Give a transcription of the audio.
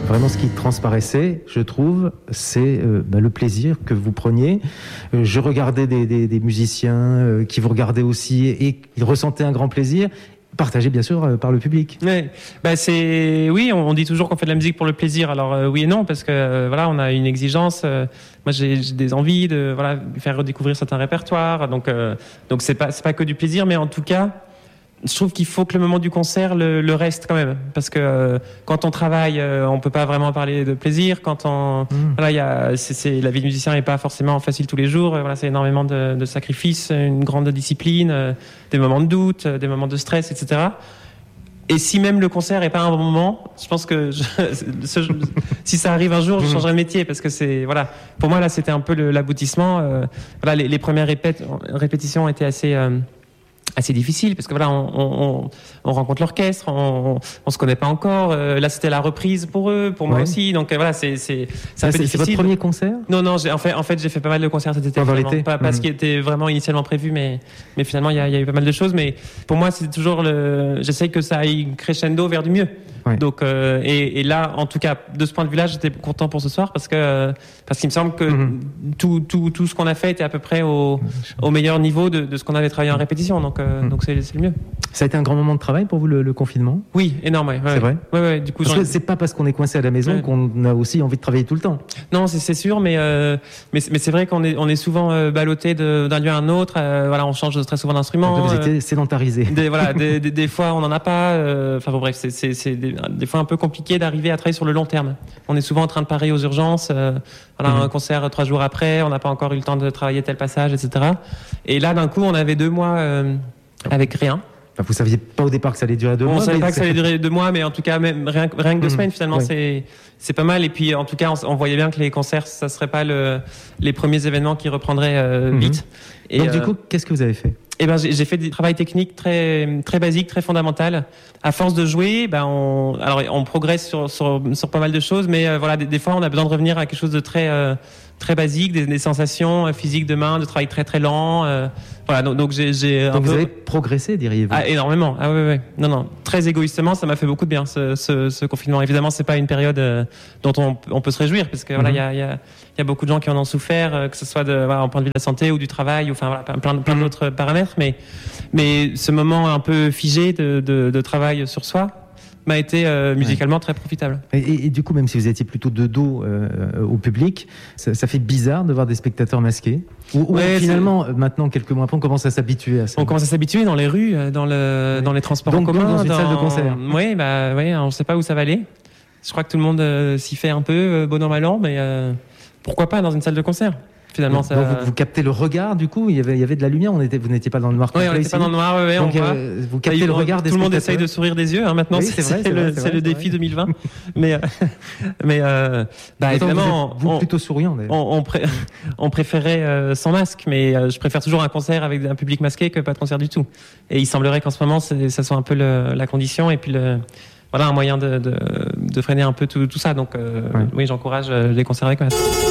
Vraiment, ce qui transparaissait, je trouve, c'est le plaisir que vous preniez. Je regardais des musiciens qui vous regardaient aussi et ils ressentaient un grand plaisir, partagé bien sûr par le public. Ouais, oui, on dit toujours qu'on fait de la musique pour le plaisir. Alors oui et non, parce que voilà, on a une exigence. Moi, j'ai des envies de faire redécouvrir certains répertoires. Donc c'est pas que du plaisir, mais en tout cas, je trouve qu'il faut que le moment du concert le reste quand même, parce que quand on travaille, on peut pas vraiment parler de plaisir. Quand la vie de musicien est pas forcément facile tous les jours. C'est énormément de sacrifices, une grande discipline, des moments de doute, des moments de stress, etc. Et si même le concert est pas un bon moment, je pense que si ça arrive un jour, je changerai de métier, parce que pour moi là, c'était un peu l'aboutissement. Les premières répétitions étaient assez difficile, parce que on rencontre l'orchestre, on se connaît pas encore. Là, c'était la reprise pour eux, pour moi aussi. Donc c'est un peu difficile. C'est votre premier concert ? Non, en fait, j'ai fait pas mal de concerts cet été. Pendant l'été. Pas ce qui était vraiment initialement prévu, mais finalement, il y a eu pas mal de choses. Mais pour moi, c'est toujours j'essaye que ça aille crescendo vers du mieux. Ouais. Donc et là, en tout cas, de ce point de vue-là, j'étais content pour ce soir, parce qu'il me semble que tout ce qu'on a fait était à peu près au meilleur niveau de ce qu'on avait travaillé en répétition. Donc c'est le mieux. Ça a été un grand moment de travail pour vous, le confinement ? Oui, énorme. Ouais, c'est vrai. Ouais, du coup, parce que c'est pas parce qu'on est coincé à la maison qu'on a aussi envie de travailler tout le temps. Non, c'est sûr, mais c'est vrai qu'on est souvent ballotté d'un lieu à un autre. On change très souvent d'instrument. Vous étiez sédentarisé. Des fois, on n'en a pas. Bref, c'est des fois un peu compliqué d'arriver à travailler sur le long terme. On est souvent en train de parer aux urgences. Un concert 3 jours après, on n'a pas encore eu le temps de travailler tel passage, etc. Et là, d'un coup, on avait 2 mois avec rien. Vous saviez pas au départ que ça allait durer 2 mois. On savait pas que ça allait durer 2 mois, mais en tout cas, même rien que 2 semaines, finalement, c'est pas mal. Et puis, en tout cas, on voyait bien que les concerts, ça serait pas les premiers événements qui reprendraient vite. Et donc, du coup, qu'est-ce que vous avez fait ? J'ai fait des travaux techniques très très basiques, très fondamental. À force de jouer, on progresse sur pas mal de choses, mais des fois, on a besoin de revenir à quelque chose de très basique, des sensations physiques de main, de travail très très lent. Donc vous avez progressé, diriez-vous ? Énormément. Ah ouais. Non. Très égoïstement, ça m'a fait beaucoup de bien ce confinement. Évidemment, c'est pas une période dont on peut se réjouir, parce que il y a beaucoup de gens qui en ont souffert, que ce soit en point de vue de la santé ou du travail, ou plein d'autres paramètres. Mais ce moment un peu figé de travail sur soi m'a été musicalement très profitable. Et du coup, même si vous étiez plutôt de dos au public, ça fait bizarre de voir des spectateurs masqués. Finalement, maintenant, quelques mois après, on commence à s'habituer à ça. On commence à s'habituer dans les rues, dans les transports en commun. Dans une salle de concert. Oui, on ne sait pas où ça va aller. Je crois que tout le monde s'y fait un peu, bon an, mal an, mais pourquoi pas dans une salle de concert ? Finalement, donc vous captez le regard, du coup, il y avait de la lumière, vous n'étiez pas dans le noir. Oui, on n'était pas dans le noir, donc, vous captez le regard des spectateurs. Tout le monde essaye de sourire des yeux, maintenant, c'est le défi 2020. Mais évidemment, vous plutôt souriant, d'ailleurs. On préférait sans masque, mais je préfère toujours un concert avec un public masqué que pas de concert du tout. Et il semblerait qu'en ce moment, ça soit un peu la condition, et puis un moyen de freiner un peu tout ça. Donc oui, j'encourage les concerts avec masque.